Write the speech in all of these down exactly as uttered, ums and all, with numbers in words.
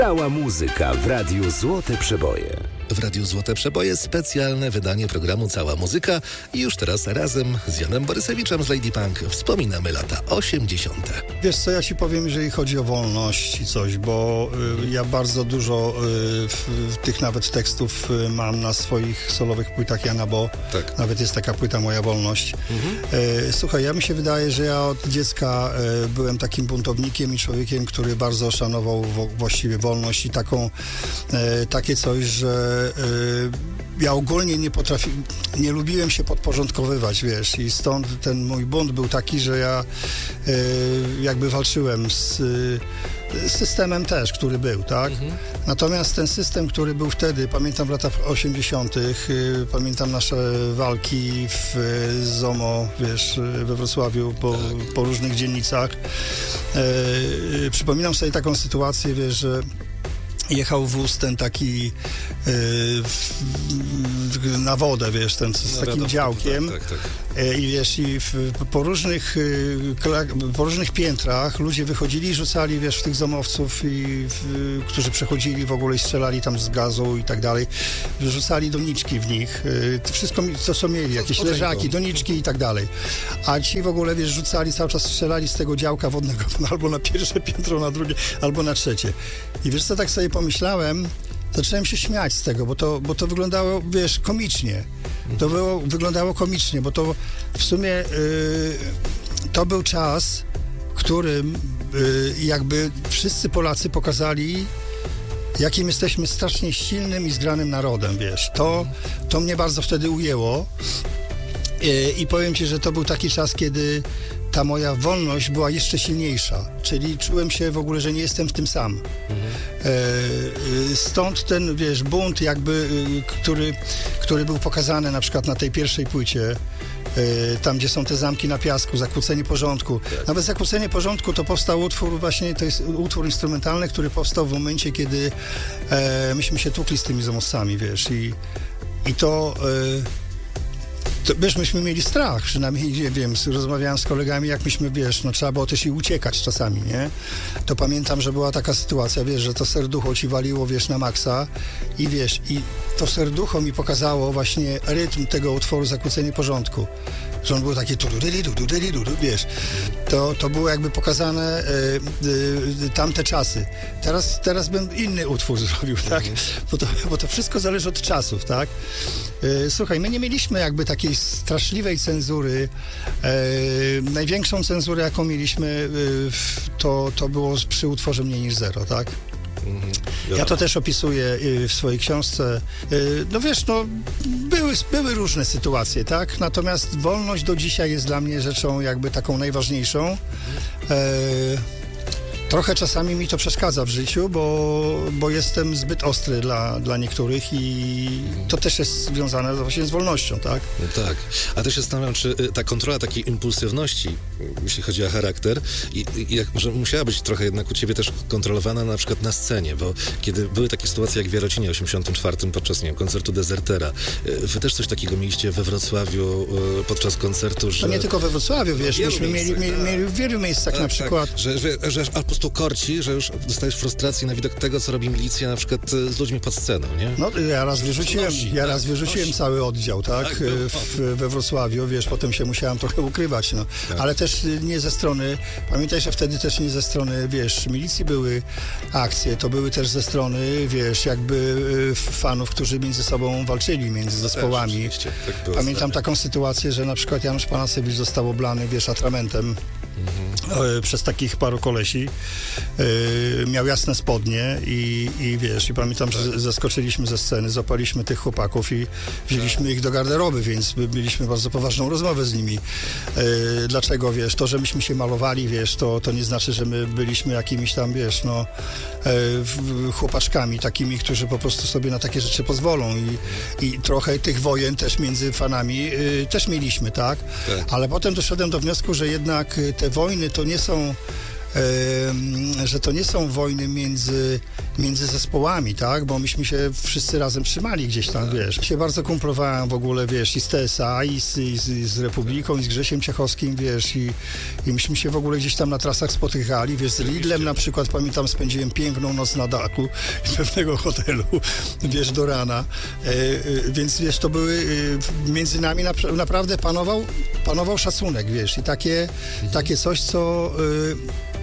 Cała muzyka w Radiu Złote Przeboje. W Radiu Złote Przeboje specjalne wydanie programu Cała Muzyka i już teraz razem z Janem Borysewiczem z Lady Punk wspominamy lata osiemdziesiąte. Wiesz co, ja ci powiem, jeżeli chodzi o wolność i coś, bo y, ja bardzo dużo y, w, w tych nawet tekstów y, mam na swoich solowych płytach Jana Bo. Tak. Nawet jest taka płyta Moja Wolność. Mhm. Y, słuchaj, ja mi się wydaje, że ja od dziecka y, byłem takim buntownikiem i człowiekiem, który bardzo szanował wo, właściwie wolność i taką, y, takie coś, że y, ja ogólnie nie potrafiłem, nie lubiłem się podporządkowywać, wiesz, i stąd ten mój bunt był taki, że ja y, jakby walczyłem z y, systemem też, który był, tak? Mhm. Natomiast ten system, który był wtedy, pamiętam w latach osiemdziesiątych, y, pamiętam nasze walki w y, ZOMO, wiesz, we Wrocławiu, po, tak. po różnych dzielnicach. Y, y, przypominam sobie taką sytuację, wiesz, że jechał wóz ten taki yy, w, w, na wodę, wiesz, ten z no, takim wiadomo, działkiem tak, tak, tak. Yy, i wiesz, i w, po różnych yy, kla, po różnych piętrach ludzie wychodzili i rzucali, wiesz, w tych zomowców, i w, którzy przechodzili w ogóle i strzelali tam z gazu i tak dalej, wrzucali doniczki w nich, yy, wszystko, co, co mieli, jakieś co leżaki, doniczki i tak dalej, a ci w ogóle, wiesz, rzucali, cały czas strzelali z tego działka wodnego albo na pierwsze piętro, na drugie, albo na trzecie. I wiesz co, tak sobie pomyślałem, zacząłem się śmiać z tego, bo to, bo to wyglądało, wiesz, komicznie. To było, wyglądało komicznie, bo to w sumie yy, to był czas, w którym yy, jakby wszyscy Polacy pokazali, jakim jesteśmy strasznie silnym i zgranym narodem, wiesz. To, to mnie bardzo wtedy ujęło yy, i powiem ci, że to był taki czas, kiedy ta moja wolność była jeszcze silniejsza, czyli czułem się w ogóle, że nie jestem w tym sam. Mhm. E, stąd ten, wiesz, bunt jakby, który, który był pokazany na przykład na tej pierwszej płycie, e, tam gdzie są te zamki na piasku, zakłócenie porządku. Tak. Nawet zakłócenie porządku to powstał utwór właśnie, to jest utwór instrumentalny, który powstał w momencie, kiedy e, myśmy się tukli z tymi zomosami, wiesz, i, i to... E, To, wiesz, myśmy mieli strach, przynajmniej, nie wiem, rozmawiałem z kolegami, jak myśmy, wiesz, no trzeba było też i uciekać czasami, nie? To pamiętam, że była taka sytuacja, wiesz, że to serducho ci waliło, wiesz, na maksa i wiesz, i to serducho mi pokazało właśnie rytm tego utworu Zakłócenie porządku, że on był taki wiesz, to, to było jakby pokazane y, y, tamte czasy. Teraz, teraz bym inny utwór zrobił, tak? Bo to, bo to wszystko zależy od czasów, tak? Y, słuchaj, my nie mieliśmy jakby takiej straszliwej cenzury. Y, największą cenzurę, jaką mieliśmy, y, to, to było przy utworze Mniej niż zero, tak? Mhm. Ja to też opisuję w swojej książce. No wiesz, no były, były różne sytuacje, tak? Natomiast wolność do dzisiaj jest dla mnie rzeczą jakby taką najważniejszą. E- Trochę czasami mi to przeszkadza w życiu, bo, bo jestem zbyt ostry dla, dla niektórych i to też jest związane właśnie z wolnością, tak? No tak, a też się zastanawiam, czy ta kontrola takiej impulsywności, jeśli chodzi o charakter, i, i jak, może musiała być trochę jednak u ciebie też kontrolowana na przykład na scenie, bo kiedy były takie sytuacje jak w Jarocinie w osiemdziesiątym czwartym podczas, nie wiem, koncertu Dezertera, wy też coś takiego mieliście we Wrocławiu podczas koncertu, że... To nie tylko we Wrocławiu, wiesz, myśmy mieli, mieli, mieli w wielu miejscach tak, na przykład. Tak, że, że, że albo prostu korci, że już dostajesz frustracji na widok tego, co robi milicja na przykład z ludźmi pod sceną, nie? No, ja raz wyrzuciłem, ja raz wyrzuciłem cały oddział, tak? tak w, we Wrocławiu, wiesz, potem się musiałem trochę ukrywać, no. Tak. Ale też nie ze strony, pamiętaj, że wtedy też nie ze strony, wiesz, milicji były akcje, to były też ze strony, wiesz, jakby fanów, którzy między sobą walczyli, między zespołami. Też, tak pamiętam taką sytuację, że na przykład Janusz Panasewicz został oblany, wiesz, atramentem. Mhm. Przez takich paru kolesi. Yy, miał jasne spodnie i, i wiesz, i pamiętam, że zaskoczyliśmy ze sceny, złapaliśmy tych chłopaków i wzięliśmy ich do garderoby, więc mieliśmy bardzo poważną rozmowę z nimi. Yy, dlaczego, wiesz, to, że myśmy się malowali, wiesz, to, to nie znaczy, że my byliśmy jakimiś tam, wiesz, no yy, chłopaczkami takimi, którzy po prostu sobie na takie rzeczy pozwolą i, i trochę tych wojen też między fanami yy, też mieliśmy, tak? tak? Ale potem doszedłem do wniosku, że jednak te wojny to nie są e, że to nie są wojny między, między zespołami, tak? Bo myśmy się wszyscy razem trzymali gdzieś tam, tak. wiesz. Się bardzo kumplowałem w ogóle, wiesz, i z T S A, i z, i z, i z Republiką, i z Grzesiem Ciechowskim, wiesz, i, i myśmy się w ogóle gdzieś tam na trasach spotykali, wiesz, z Lidlem na przykład, pamiętam, spędziłem piękną noc na dachu pewnego hotelu, wiesz, do rana, e, e, więc, wiesz, to były, e, między nami na, naprawdę panował, panował szacunek, wiesz, i takie, mhm. takie coś, co... E,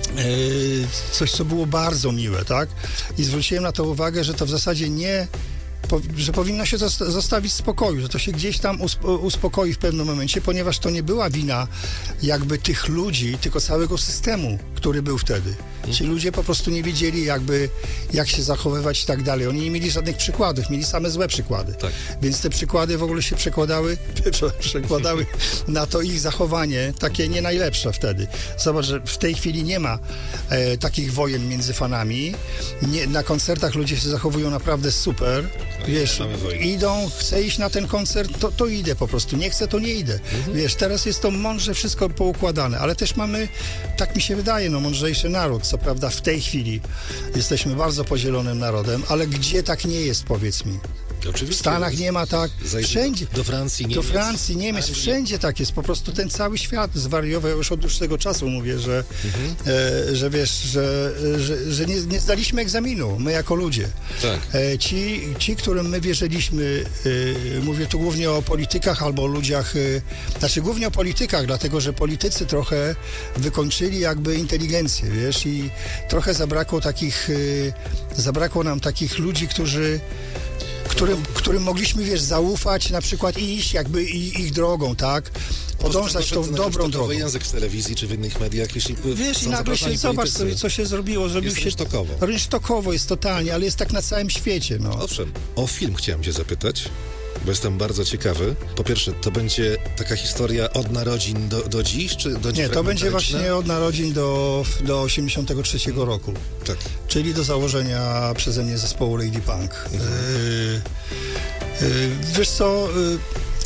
coś, co było bardzo miłe, tak? I zwróciłem na to uwagę, że to w zasadzie nie, po, że powinno się zostawić w spokoju, że to się gdzieś tam uspo, uspokoi w pewnym momencie, ponieważ to nie była wina jakby tych ludzi, tylko całego systemu, który był wtedy. Ci ludzie po prostu nie wiedzieli jakby, jak się zachowywać i tak dalej. Oni nie mieli żadnych przykładów, mieli same złe przykłady. Tak. Więc te przykłady w ogóle się przekładały, przekładały na to ich zachowanie, takie nie najlepsze wtedy. Zobacz, że w tej chwili nie ma e, takich wojen między fanami. Nie, na koncertach ludzie się zachowują naprawdę super. No wiesz, idą, chcę iść na ten koncert, to, to idę po prostu. Nie chcę, to nie idę. Mhm. Wiesz, teraz jest to mądrze wszystko poukładane, ale też mamy, tak mi się wydaje, no mądrzejszy naród. Co prawda w tej chwili jesteśmy bardzo podzielonym narodem, ale gdzie tak nie jest, powiedz mi? Oczywiście. W Stanach nie ma tak, wszędzie. Do Francji, Niemiec. Do Francji, Niemiec, wszędzie tak jest. Po prostu ten cały świat zwariował. Ja już od dłuższego czasu mówię, że, mhm. e, że wiesz, że, że, że nie, nie zdaliśmy egzaminu, my jako ludzie. Tak. E, ci, ci, którym my wierzyliśmy, e, mówię tu głównie o politykach albo o ludziach, e, znaczy głównie o politykach, dlatego, że politycy trochę wykończyli jakby inteligencję, wiesz, i trochę zabrakło takich, e, zabrakło nam takich ludzi, którzy Którym, którym mogliśmy, wiesz, zaufać, na przykład i iść jakby i, ich drogą, tak? Podążać tą dobrą drogą. Język w telewizji czy w innych mediach, jeśli wiesz, i nagle się, zobacz sobie, co się zrobiło. Zrobił jest się sztokowo. Sztokowo jest totalnie, ale jest tak na całym świecie, no. Owszem, o film chciałem cię zapytać, bo jestem bardzo ciekawy. Po pierwsze, to będzie taka historia od narodzin do, do dziś, czy do Nie, to będzie właśnie od narodzin do, do osiemdziesiątego trzeciego roku. Tak. Czyli do założenia przeze mnie zespołu Lady Punk. Mhm. Yy, yy, wiesz co... Yy,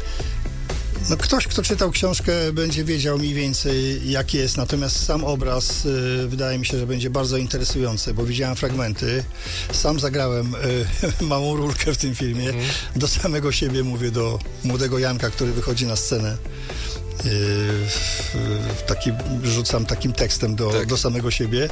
No ktoś, kto czytał książkę, będzie wiedział mniej więcej, jak jest, natomiast sam obraz y, wydaje mi się, że będzie bardzo interesujący, bo widziałem fragmenty, sam zagrałem y, małą rulkę w tym filmie, mm. do samego siebie mówię, do młodego Janka, który wychodzi na scenę. Yy, taki, rzucam takim tekstem do, tak. do samego siebie.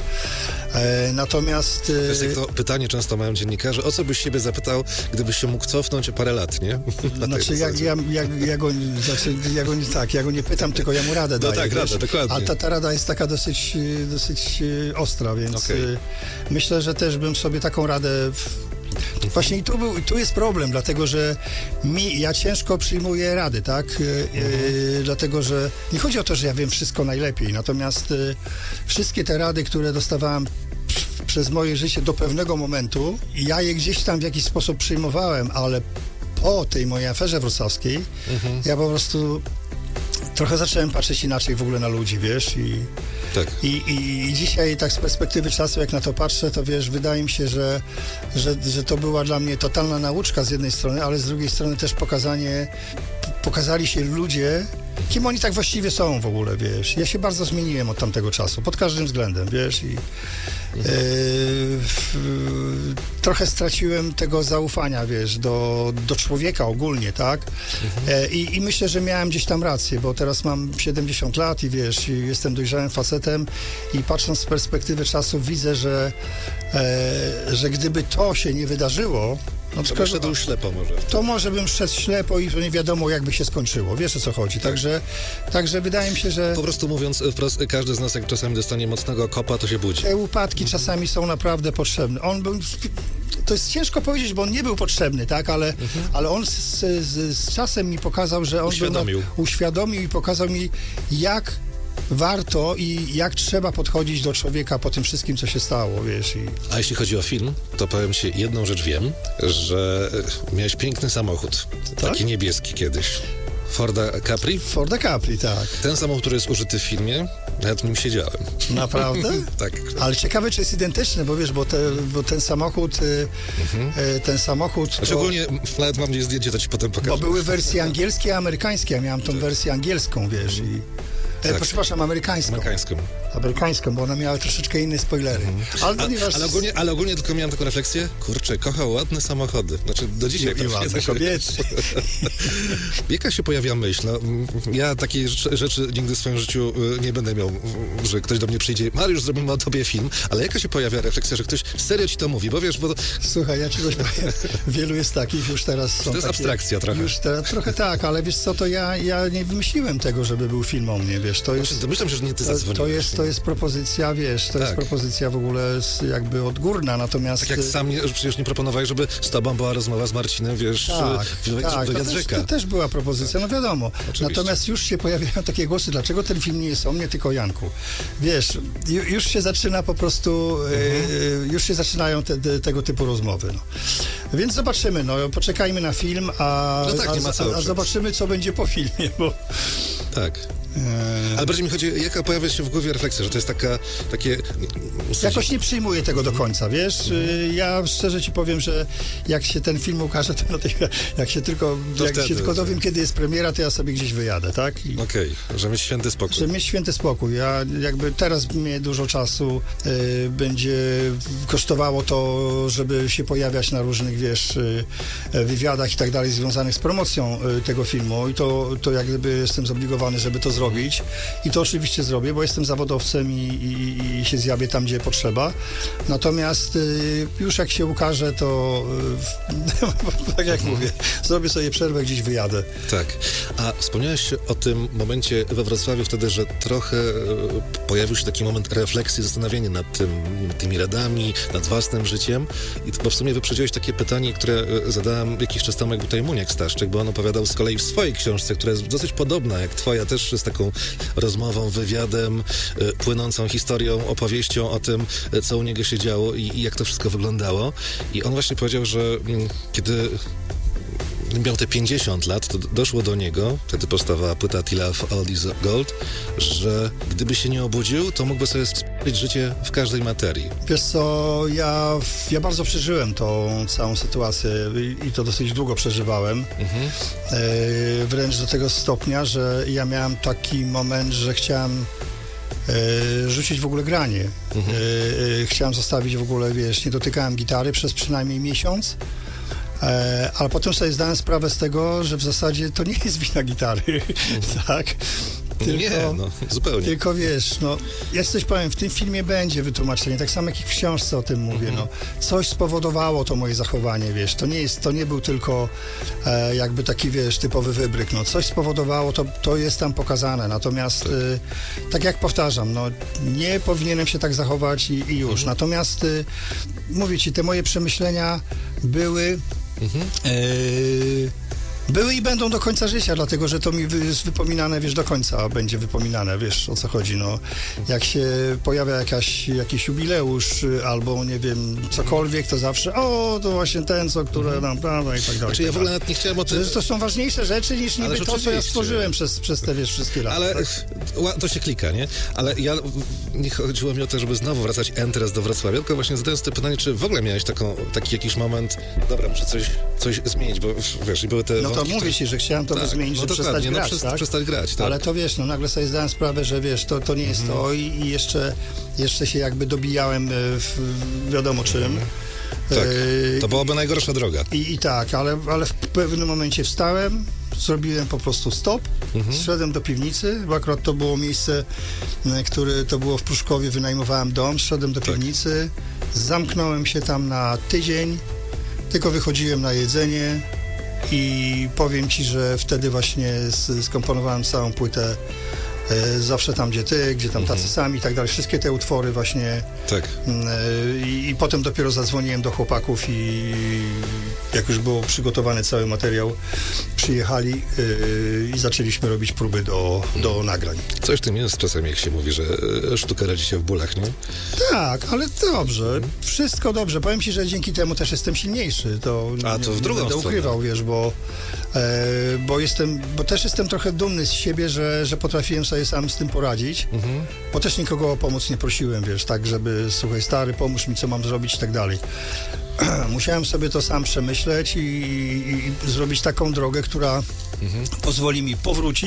E, natomiast... To jest jak to pytanie często mają dziennikarze, o co byś siebie zapytał, gdybyś się mógł cofnąć o parę lat, nie? Znaczy, jak, ja, ja, ja, go, znaczy ja, go, tak, ja go nie pytam, tylko ja mu radę no daję. Tak, radę, dokładnie. A ta, ta rada jest taka dosyć, dosyć ostra, więc okay. myślę, że też bym sobie taką radę... W, Właśnie i tu, był, tu jest problem, dlatego że mi, ja ciężko przyjmuję rady, tak? Mhm. E, dlatego, że nie chodzi o to, że ja wiem wszystko najlepiej, natomiast e, wszystkie te rady, które dostawałem p- przez moje życie do pewnego momentu, ja je gdzieś tam w jakiś sposób przyjmowałem, ale po tej mojej aferze wrocławskiej, mhm. ja po prostu trochę zacząłem patrzeć inaczej w ogóle na ludzi, wiesz, i Tak. I, i, I dzisiaj tak z perspektywy czasu, jak na to patrzę, to wiesz, wydaje mi się, że, że, że to była dla mnie totalna nauczka z jednej strony, ale z drugiej strony też pokazanie, pokazali się ludzie, kim oni tak właściwie są w ogóle, wiesz. Ja się bardzo zmieniłem od tamtego czasu, pod każdym względem, wiesz, i mhm. e, w, trochę straciłem tego zaufania, wiesz, do, do człowieka ogólnie, tak? Mhm. E, i, I myślę, że miałem gdzieś tam rację, bo teraz mam siedemdziesiąt lat i wiesz, i jestem dojrzałym facetem i patrząc z perspektywy czasu widzę, że, e, że gdyby to się nie wydarzyło, no to może szedł ślepo może. To może bym szedł ślepo i nie wiadomo, jakby się skończyło. Wiesz, o co chodzi. Tak. Także, także wydaje mi się, że... Po prostu mówiąc wprost, każdy z nas, jak czasami dostanie mocnego kopa, to się budzi. Te upadki mhm. czasami są naprawdę potrzebne. On był... To jest ciężko powiedzieć, bo on nie był potrzebny, tak? Ale, mhm. ale on z, z, z czasem mi pokazał, że on uświadomił. Był, uświadomił i pokazał mi, jak warto i jak trzeba podchodzić do człowieka po tym wszystkim, co się stało, wiesz. I... A jeśli chodzi o film, to powiem ci jedną rzecz wiem, że miałeś piękny samochód, tak? Taki niebieski kiedyś. Forda Capri? Forda Capri, tak. Ten samochód, który jest użyty w filmie, nawet w nim siedziałem. Naprawdę? Tak. Ale ciekawe, czy jest identyczny, bo wiesz, bo, te, bo ten samochód, mhm. ten samochód... To... Szczególnie, nawet mam gdzieś zdjęcie, to ci potem pokażę. Bo były wersje angielskie i amerykańskie, ja miałem tą wersję angielską, wiesz, i... Tak. E, przepraszam, amerykańską. Amerykańską. Amerykańską, bo ona miała troszeczkę inne spoilery. Mhm. Ale, ponieważ... ale, ogólnie, ale ogólnie tylko miałem taką refleksję, kurczę, kochał ładne samochody. Znaczy do dzisiaj. I, i ładne kobiety. Jaka się pojawia myśl? No, ja takiej rzeczy nigdy w swoim życiu nie będę miał, że ktoś do mnie przyjdzie, Mariusz, zrobimy o tobie film, ale jaka się pojawia refleksja, że ktoś serio ci to mówi, bo wiesz, bo... Słuchaj, ja czegoś powiem, wielu jest takich, już teraz są To jest takie, abstrakcja trochę. Już teraz, trochę tak, ale wiesz co, to ja, ja nie wymyśliłem tego, żeby był film o mnie, wiesz, to jest... Domyślam się, że nie ty zadzwoniłeś. To jest, to jest propozycja, wiesz, to tak. jest propozycja w ogóle jakby odgórna, natomiast... Tak jak sam nie, przecież nie proponowałeś, żeby z tobą była rozmowa z Marcinem, wiesz, tak, w, tak, wywiad to, też, rzeka. to też była propozycja, no wiadomo. Oczywiście. Natomiast już się pojawiają takie głosy, dlaczego ten film nie jest o mnie, tylko o Janku. Wiesz, ju, już się zaczyna po prostu, mhm. e, już się zaczynają te, te, tego typu rozmowy, no. Więc zobaczymy, no, poczekajmy na film, a, no tak, nie ma co a, a zobaczymy, co będzie po filmie, bo... Tak. Ale bardziej mi chodzi, jaka pojawia się w głowie refleksja, że to jest taka, takie... Jakoś nie przyjmuję tego do końca, wiesz? Mhm. Ja szczerze ci powiem, że jak się ten film ukaże, to no, jak się tylko, to jak wtedy, się tylko dowiem, kiedy jest premiera, to ja sobie gdzieś wyjadę, tak? Okej, okay, że mieć święty spokój. Że mieć święty spokój. Ja jakby teraz mnie dużo czasu y, będzie kosztowało to, żeby się pojawiać na różnych, wiesz, y, wywiadach i tak dalej, związanych z promocją y, tego filmu i to, to jak gdyby jestem zobligowany, żeby to zrobić i to oczywiście zrobię, bo jestem zawodowcem i, i, i się zjawię tam, gdzie potrzeba. Natomiast y, już jak się ukaże, to y, tak jak mówię, zrobię sobie przerwę, gdzieś wyjadę. Tak. A wspomniałeś o tym momencie we Wrocławiu wtedy, że trochę y, pojawił się taki moment refleksji, zastanawiania nad tym, tymi radami, nad własnym życiem. I bo w sumie wyprzedziłeś takie pytanie, które zadałem jakiś czas temu, jak tutaj Muniek Staszczyk, bo on opowiadał z kolei w swojej książce, która jest dosyć podobna jak twoja, też z taką rozmową, wywiadem, y, płynącą historią, opowieścią o tym, y, co u niego się działo i, i jak to wszystko wyglądało. I on właśnie powiedział, że y, kiedy miał te pięćdziesiąt lat, to doszło do niego, wtedy powstawała płyta Till All Is Gold, że gdyby się nie obudził, to mógłby sobie spędzić życie w każdej materii. Wiesz co, ja, ja bardzo przeżyłem tą całą sytuację i, i to dosyć długo przeżywałem. Mhm. E, wręcz do tego stopnia, że ja miałem taki moment, że chciałem e, rzucić w ogóle granie. Mhm. E, e, chciałem zostawić w ogóle, wiesz, nie dotykałem gitary przez przynajmniej miesiąc. E, ale potem sobie zdałem sprawę z tego, że w zasadzie to nie jest wina gitary, mm. tak? Tylko, nie, no, zupełnie. Tylko wiesz, no, ja coś powiem, w tym filmie będzie wytłumaczenie, tak samo jak i w książce o tym mówię, mm-hmm. no, coś spowodowało to moje zachowanie, wiesz, to nie jest, to nie był tylko e, jakby taki, wiesz, typowy wybryk, no, coś spowodowało, to, to jest tam pokazane, natomiast tak, e, tak jak powtarzam, no, nie powinienem się tak zachować i, i już, mm-hmm. natomiast e, mówię ci, te moje przemyślenia były mm-hmm. e, Były i będą do końca życia, dlatego, że to mi jest wypominane, wiesz, do końca będzie wypominane, wiesz, o co chodzi, no. Jak się pojawia jakaś, jakiś jubileusz albo, nie wiem, cokolwiek, to zawsze, o, to właśnie ten, co, które nam, prawda, i tak dalej. Znaczy, ja w ogóle nawet nie chciałem o tym... To są ważniejsze rzeczy niż niby to, co ja stworzyłem przez, przez te, wiesz, wszystkie lata. Ale tak? to się klika, nie? Ale ja, nie chodziło mi o to, żeby znowu wracać teraz do Wrocławia, tylko właśnie zadając to pytanie, czy w ogóle miałeś taką, taki jakiś moment, dobra, muszę coś, coś zmienić, bo, wiesz, i były te... No to mówię ci, że chciałem to tak, zmienić, no żeby przestać no, grać, przez, tak? przestać grać, tak? Ale to wiesz, no nagle sobie zdałem sprawę, że wiesz, to, to nie jest mm. to i, i jeszcze, jeszcze się jakby dobijałem w wiadomo czym. Mm. Tak, to byłaby najgorsza droga. I, i tak, ale, ale w pewnym momencie wstałem, zrobiłem po prostu stop, mhm. zszedłem do piwnicy, bo akurat to było miejsce, które to było w Pruszkowie, wynajmowałem dom, zszedłem do tak. piwnicy, zamknąłem się tam na tydzień, tylko wychodziłem na jedzenie i powiem ci, że wtedy właśnie skomponowałem całą płytę e, Zawsze tam, gdzie ty, gdzie tam tacy sami i tak dalej. Wszystkie te utwory właśnie. Tak. E, i, I potem dopiero zadzwoniłem do chłopaków i jak już był przygotowany cały materiał, przyjechali e, i zaczęliśmy robić próby do, do nagrań. Coś w tym jest czasami, jak się mówi, że sztuka rodzi się w bólach, nie? Tak, ale dobrze. Wszystko dobrze. Powiem ci, że dzięki temu też jestem silniejszy. To A to w drugą nie będę stronę. ukrywał, wiesz, bo, e, bo jestem, bo też jestem trochę dumny z siebie, że, że potrafiłem sobie sam z tym poradzić, mhm. bo też nikogo o pomoc nie prosiłem, wiesz, tak, żeby słuchaj, stary, pomóż mi, co mam zrobić i tak dalej. Musiałem sobie to sam przemyśleć i, i, i zrobić taką drogę, która mhm. pozwoli mi powrócić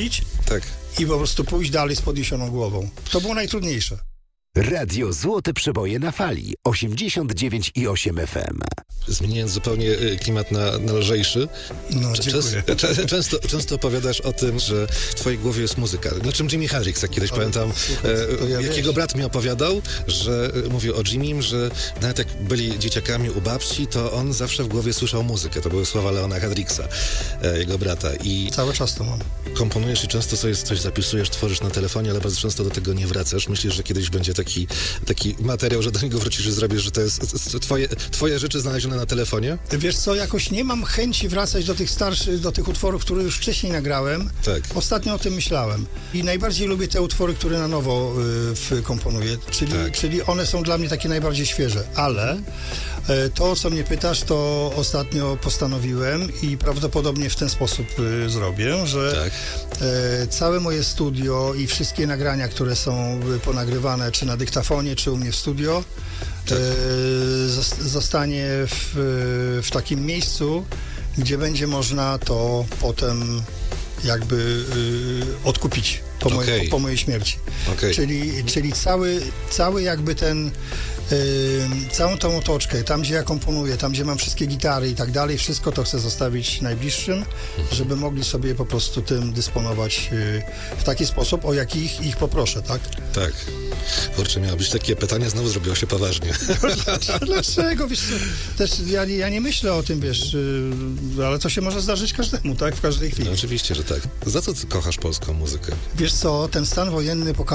Tak. I po prostu pójść dalej z podniesioną głową. To było najtrudniejsze. Radio Złote Przeboje na fali osiemdziesiąt dziewięć i osiem F M. Zmieniając zupełnie klimat na, na lżejszy, no, często, często, często opowiadasz o tym, że w twojej głowie jest muzyka. Na czym Jimi Hendrix, jak kiedyś o, pamiętam, słuchaj, e, ja jakiego wiesz. brat mi opowiadał, że mówił o Jimim, że nawet jak byli dzieciakami u babci, to on zawsze w głowie słyszał muzykę. To były słowa Leona Hendrixa, e, jego brata. I cały czas to mam. Komponujesz i często sobie coś zapisujesz, tworzysz na telefonie, ale bardzo często do tego nie wracasz. Myślisz, że kiedyś będzie taki, taki materiał, że do niego wrócisz i zrobisz, że to jest twoje, twoje rzeczy znalezione na telefonie? Wiesz co, jakoś nie mam chęci wracać do tych starszych, do tych utworów, które już wcześniej nagrałem. Tak. Ostatnio o tym myślałem. I najbardziej lubię te utwory, które na nowo y, komponuję, czyli, tak. czyli one są dla mnie takie najbardziej świeże, ale y, to, o co mnie pytasz, to ostatnio postanowiłem i prawdopodobnie w ten sposób y, zrobię, że tak. y, całe moje studio i wszystkie nagrania, które są y, ponagrywane, czy na dyktafonie, czy u mnie w studio, tak. y, zostanie w, w takim miejscu, gdzie będzie można to potem jakby y, odkupić po, okay. moje, po, po mojej śmierci. Okay. Czyli, czyli cały, cały jakby ten y, całą tą otoczkę, tam gdzie ja komponuję, tam gdzie mam wszystkie gitary i tak dalej, wszystko to chcę zostawić najbliższym, mhm. żeby mogli sobie po prostu tym dysponować y, w taki sposób, o jaki ich, ich poproszę, tak? Tak. Kurczę, miało być takie pytanie, znowu zrobiło się poważnie. Dlaczego? Wiesz co, też ja, ja nie myślę o tym, wiesz, yy, ale to się może zdarzyć każdemu, tak? W każdej chwili. No, oczywiście, że tak. Za co ty kochasz polską muzykę? Wiesz co, ten stan wojenny pokazał